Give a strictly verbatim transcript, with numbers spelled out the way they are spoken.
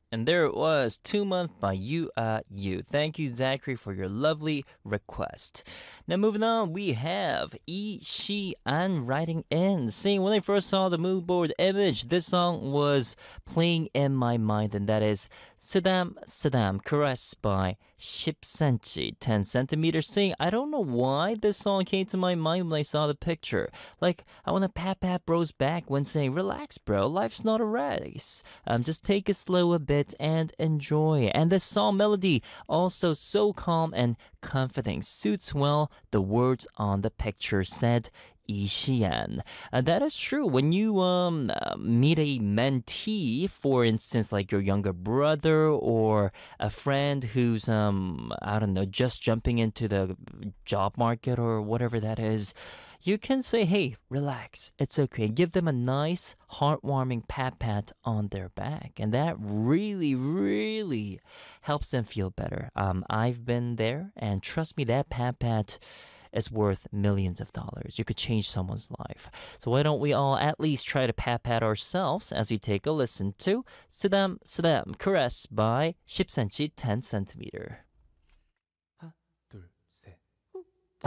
And there it was, Two Month by You Are You. Thank you, Zachary, for your lovely request. Now, moving on, we have Yi Shi-an writing in, saying, when I first saw the mood board image, this song was playing in my mind, and that is Saddam Saddam Caress by ten centimeters, ten centimeters, saying, I don't know why this song came to my mind when I saw the picture. Like, I want to pat pat bro's back when saying, relax, bro, life's not a race. Um, just take it slow a bit and enjoy. And the song melody also so calm and comforting, suits well the words on the picture, said Ishian. Uh, that is true. When you um uh, meet a mentee, for instance, like your younger brother or a friend who's um I don't know, just jumping into the job market or whatever that is, you can say, hey, relax, it's okay. Give them a nice, heartwarming pat pat on their back. And that really, really helps them feel better. Um, I've been there, and trust me, that pat pat is worth millions of dollars. You could change someone's life. So why don't we all at least try to pat pat ourselves as we take a listen to Saddam Saddam Caress by ten centimeters, ten centimeters.